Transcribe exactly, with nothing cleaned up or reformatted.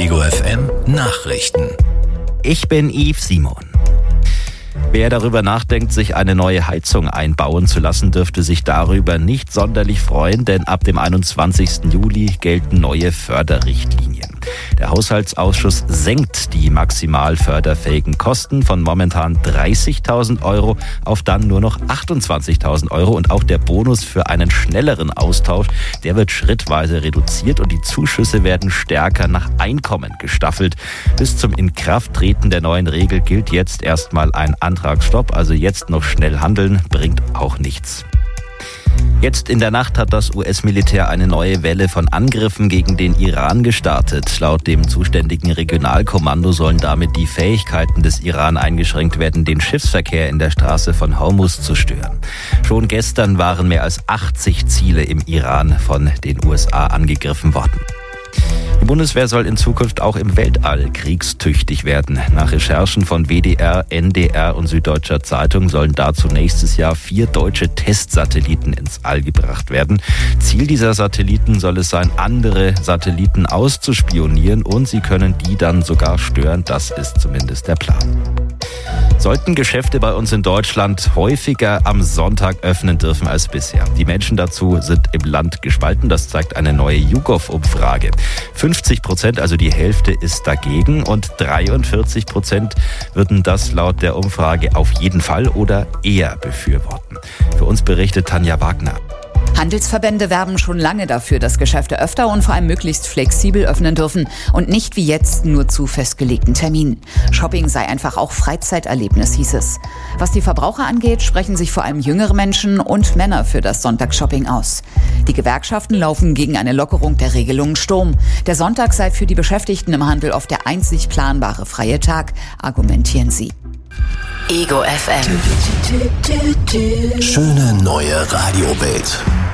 Ego F M Nachrichten. Ich bin Yves Simon. Wer darüber nachdenkt, sich eine neue Heizung einbauen zu lassen, dürfte sich darüber nicht sonderlich freuen, denn ab dem einundzwanzigsten Juli gelten neue Förderrichtlinien. Der Haushaltsausschuss senkt die maximal förderfähigen Kosten von momentan dreißigtausend Euro auf dann nur noch achtundzwanzigtausend Euro und auch der Bonus für einen schnelleren Austausch, der wird schrittweise reduziert und die Zuschüsse werden stärker nach Einkommen gestaffelt. Bis zum Inkrafttreten der neuen Regel gilt jetzt erstmal ein Antragsstopp, also jetzt noch schnell handeln bringt auch nichts. Jetzt in der Nacht hat das U S-Militär eine neue Welle von Angriffen gegen den Iran gestartet. Laut dem zuständigen Regionalkommando sollen damit die Fähigkeiten des Iran eingeschränkt werden, den Schiffsverkehr in der Straße von Hormuz zu stören. Schon gestern waren mehr als achtzig Ziele im Iran von den U S A angegriffen worden. Die Bundeswehr soll in Zukunft auch im Weltall kriegstüchtig werden. Nach Recherchen von W D R, N D R und Süddeutscher Zeitung sollen dazu nächstes Jahr vier deutsche Testsatelliten ins All gebracht werden. Ziel dieser Satelliten soll es sein, andere Satelliten auszuspionieren und sie können die dann sogar stören. Das ist zumindest der Plan. Sollten Geschäfte bei uns in Deutschland häufiger am Sonntag öffnen dürfen als bisher? Die Menschen dazu sind im Land gespalten, das zeigt eine neue YouGov-Umfrage. fünfzig Prozent, also die Hälfte, ist dagegen und dreiundvierzig Prozent würden das laut der Umfrage auf jeden Fall oder eher befürworten. Für uns berichtet Tanja Wagner. Handelsverbände werben schon lange dafür, dass Geschäfte öfter und vor allem möglichst flexibel öffnen dürfen und nicht wie jetzt nur zu festgelegten Terminen. Shopping sei einfach auch Freizeiterlebnis, hieß es. Was die Verbraucher angeht, sprechen sich vor allem jüngere Menschen und Männer für das Sonntagsshopping aus. Die Gewerkschaften laufen gegen eine Lockerung der Regelungen Sturm. Der Sonntag sei für die Beschäftigten im Handel oft der einzig planbare freie Tag, argumentieren sie. Ego F M. Schöne neue Radiowelt.